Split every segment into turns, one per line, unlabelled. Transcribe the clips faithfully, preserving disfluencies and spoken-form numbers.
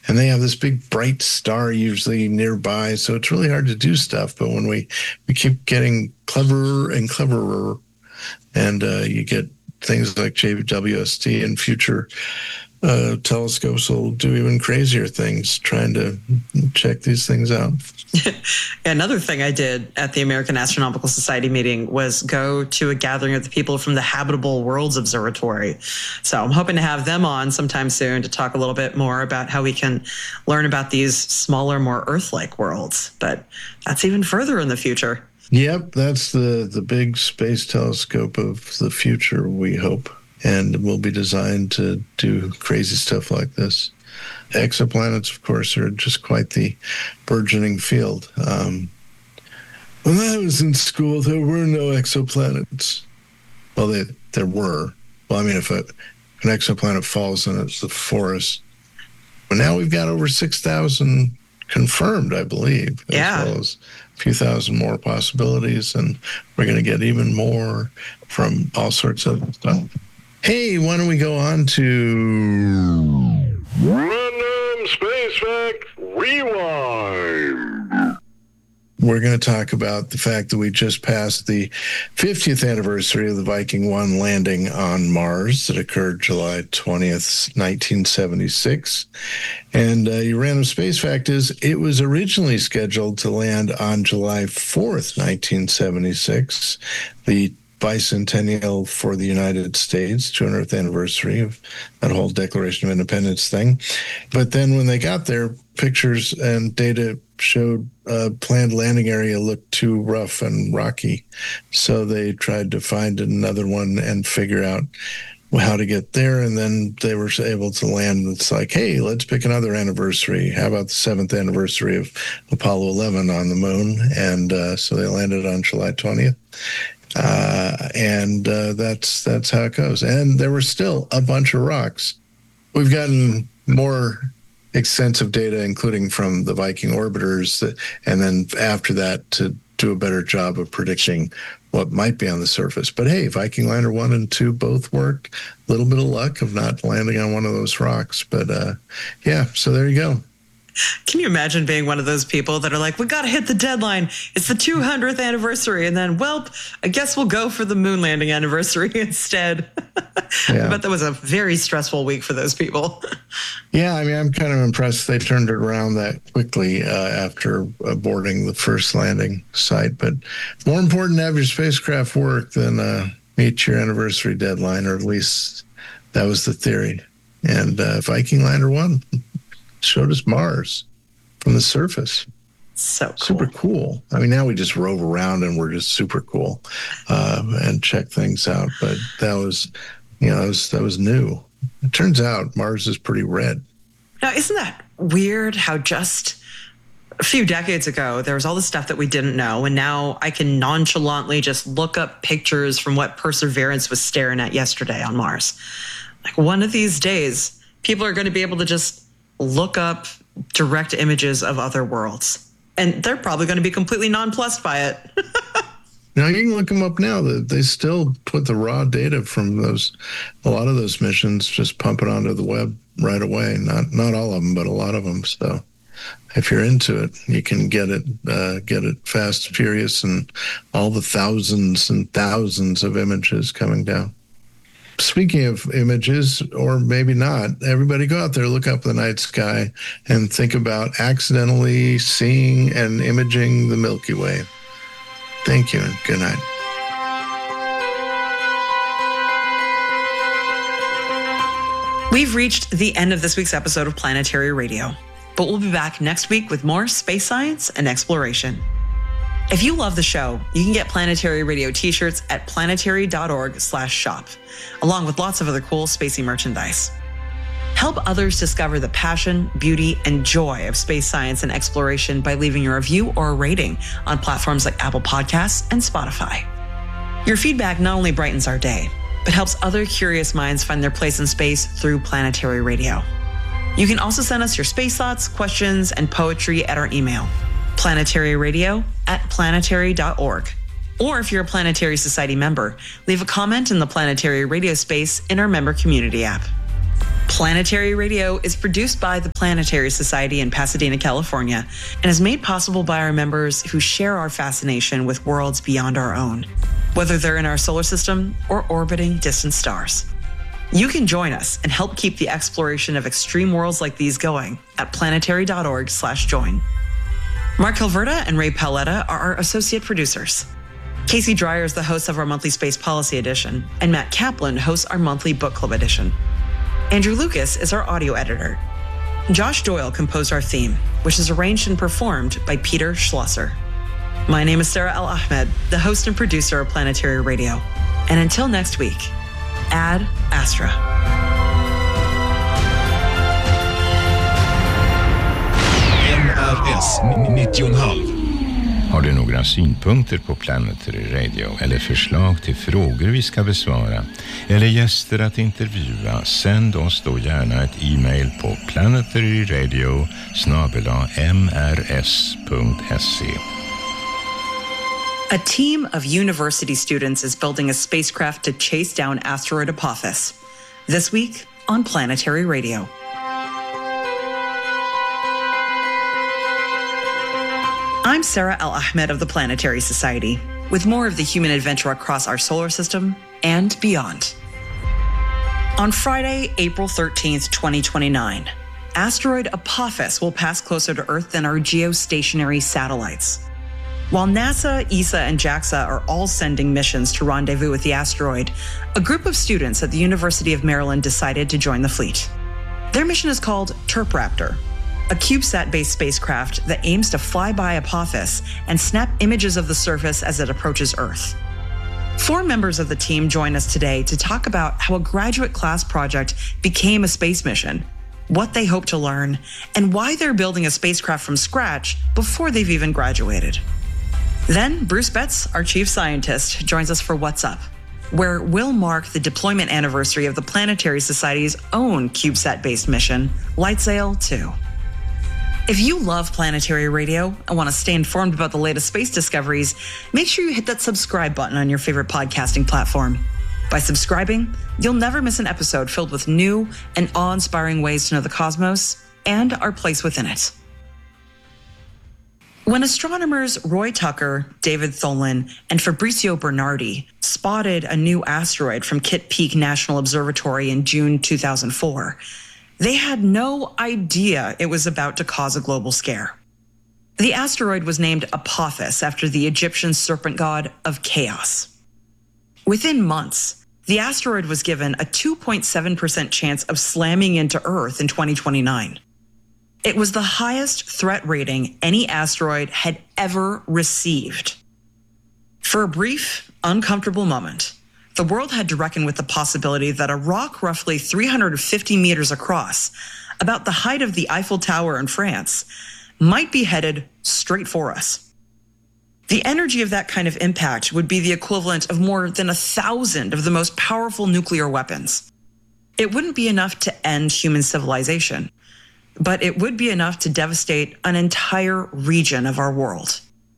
and they have this big bright star usually nearby. So it's really hard to do stuff. But when we, we keep getting cleverer and cleverer, and uh, you get things like J W S T and future uh, telescopes will do even crazier things trying to check these things out.
Another thing I did at the American Astronomical Society meeting was go to a gathering of the people from the Habitable Worlds Observatory. So I'm hoping to have them on sometime soon to talk a little bit more about how we can learn about these smaller, more Earth-like worlds. But that's even further in the future.
Yep, that's the, the big space telescope of the future, we hope. And will be designed to do crazy stuff like this. Exoplanets, of course, are just quite the burgeoning field. Um, when I was in school, there were no exoplanets. Well, they, there were. Well, I mean, if a, an exoplanet falls in it's the forest. But now we've got over six thousand confirmed, I believe,
yeah.
as well as a few thousand more possibilities. And we're going to get even more from all sorts of stuff. Hey, why don't we go on to
Random Space Fact Rewind.
We're going to talk about the fact that we just passed the fiftieth anniversary of the Viking one landing on Mars that occurred July twentieth, nineteen seventy-six. And uh, your random space fact is it was originally scheduled to land on July fourth, nineteen seventy-six. The bicentennial for the United States, two hundredth anniversary of that whole Declaration of Independence thing. But then when they got there, pictures and data showed a planned landing area looked too rough and rocky. So they tried to find another one and figure out how to get there. And then they were able to land. It's like, hey, let's pick another anniversary. How about the seventh anniversary of Apollo eleven on the moon? And uh, so they landed on July twentieth. Uh, and uh, that's that's how it goes. And there were still a bunch of rocks. We've gotten more extensive data, including from the Viking orbiters, that, and then after that to do a better job of predicting what might be on the surface. But hey, Viking Lander one and two both worked. A little bit of luck of not landing on one of those rocks. But uh, yeah, so there you go.
Can you imagine being one of those people that are like, we got to hit the deadline. It's the two hundredth anniversary. And then, well, I guess we'll go for the moon landing anniversary instead. Yeah. But that was a very stressful week for those people.
Yeah, I mean, I'm kind of impressed they turned it around that quickly uh, after boarding the first landing site. But more important to have your spacecraft work than uh, meet your anniversary deadline, or at least that was the theory. And uh, Viking Lander one showed us Mars from the surface.
So cool.
Super cool. I mean, now we just rove around and we're just super cool uh, and check things out. But that was, you know, that was, that was new. It turns out Mars is pretty red.
Now, isn't that weird how just a few decades ago, there was all this stuff that we didn't know. And now I can nonchalantly just look up pictures from what Perseverance was staring at yesterday on Mars. Like one of these days, people are going to be able to just look up direct images of other worlds. And they're probably going to be completely nonplussed by it.
Now, you can look them up now. They still put the raw data from those, a lot of those missions, just pump it onto the web right away. Not not all of them, but a lot of them. So if you're into it, you can get it, uh, get it fast, furious, and all the thousands and thousands of images coming down. Speaking of images, or maybe not, everybody go out there, look up the night sky, and think about accidentally seeing and imaging the Milky Way. Thank you, and good night.
We've reached the end of this week's episode of Planetary Radio, but we'll be back next week with more space science and exploration. If you love the show, you can get Planetary Radio t-shirts at planetary.org slash shop, along with lots of other cool spacey merchandise. Help others discover the passion, beauty, and joy of space science and exploration by leaving a review or a rating on platforms like Apple Podcasts and Spotify. Your feedback not only brightens our day, but helps other curious minds find their place in space through Planetary Radio. You can also send us your space thoughts, questions, and poetry at our email, planetaryradio at planetary dot org. Or if you're a Planetary Society member, leave a comment in the Planetary Radio space in our member community app. Planetary Radio is produced by the Planetary Society in Pasadena, California, and is made possible by our members who share our fascination with worlds beyond our own, whether they're in our solar system or orbiting distant stars. You can join us and help keep the exploration of extreme worlds like these going at planetary.org slash join. Mark Hilverda and Ray Paletta are our associate producers. Casey Dreyer is the host of our monthly Space Policy Edition, and Matt Kaplan hosts our monthly Book Club Edition. Andrew Lucas is our audio editor. Josh Doyle composed our theme, which is arranged and performed by Peter Schlosser. My name is Sarah El Ahmed, the host and producer of Planetary Radio. And until next week, Ad Astra.
N R S nittio komma fem. Har du några synpunkter på Planetary Radio eller förslag till frågor vi ska besvara eller gäster att intervjua, sänd oss då gärna ett e-mail på planetaryradio snabel-a m r s punkt s e.
A team of university students is building a spacecraft to chase down asteroid Apophis. This week on Planetary Radio. I'm Sarah El Ahmed of the Planetary Society, with more of the human adventure across our solar system and beyond. On Friday, April thirteenth, twenty twenty-nine, asteroid Apophis will pass closer to Earth than our geostationary satellites. While NASA, E S A, and JAXA are all sending missions to rendezvous with the asteroid, a group of students at the University of Maryland decided to join the fleet. Their mission is called TURPRaptor, a CubeSat-based spacecraft that aims to fly by Apophis and snap images of the surface as it approaches Earth. Four members of the team join us today to talk about how a graduate class project became a space mission, what they hope to learn, and why they're building a spacecraft from scratch before they've even graduated. Then Bruce Betts, our chief scientist, joins us for What's Up, where we'll mark the deployment anniversary of the Planetary Society's own CubeSat-based mission, LightSail two. If you love Planetary Radio and want to stay informed about the latest space discoveries, make sure you hit that subscribe button on your favorite podcasting platform. By subscribing, you'll never miss an episode filled with new and awe-inspiring ways to know the cosmos and our place within it. When astronomers Roy Tucker, David Tholen, and Fabrizio Bernardi spotted a new asteroid from Kitt Peak National Observatory in June two thousand four, they had no idea it was about to cause a global scare. The asteroid was named Apophis after the Egyptian serpent god of chaos. Within months, the asteroid was given a two point seven percent chance of slamming into Earth in twenty twenty-nine. It was the highest threat rating any asteroid had ever received. For a brief, uncomfortable moment, the world had to reckon with the possibility that a rock roughly three hundred fifty meters across, about the height of the Eiffel Tower in France, might be headed straight for us. The energy of that kind of impact would be the equivalent of more than a thousand of the most powerful nuclear weapons. It wouldn't be enough to end human civilization, but it would be enough to devastate an entire region of our world.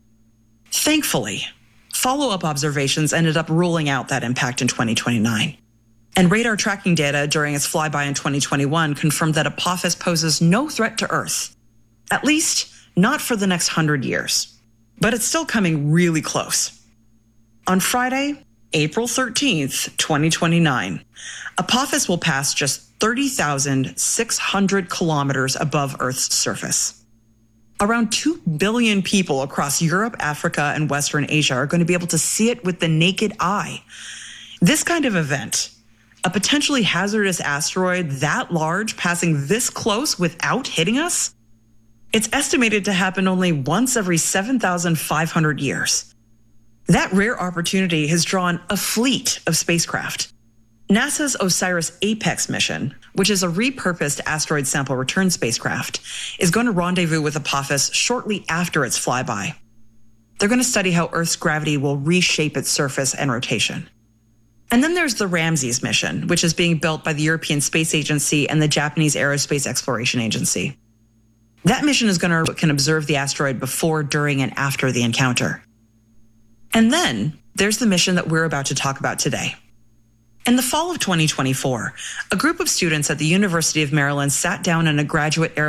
Thankfully, follow-up observations ended up ruling out that impact in twenty twenty-nine. And radar tracking data during its flyby in twenty twenty-one confirmed that Apophis poses no threat to Earth, at least not for the next hundred years. But it's still coming really close. On Friday, April thirteenth, twenty twenty-nine, Apophis will pass just thirty thousand six hundred kilometers above Earth's surface. Around two billion people across Europe, Africa, and Western Asia are going to be able to see it with the naked eye. This kind of event, a potentially hazardous asteroid that large passing this close without hitting us, it's estimated to happen only once every seven thousand five hundred years. That rare opportunity has drawn a fleet of spacecraft. NASA's OSIRIS-APEX mission, which is a repurposed asteroid sample return spacecraft, is going to rendezvous with Apophis shortly after its flyby. They're going to study how Earth's gravity will reshape its surface and rotation. And then there's the Ramses mission, which is being built by the European Space Agency and the Japanese Aerospace Exploration Agency. That mission is going to can observe the asteroid before, during, and after the encounter. And then there's the mission that we're about to talk about today. In the fall of twenty twenty-four, a group of students at the University of Maryland sat down in a graduate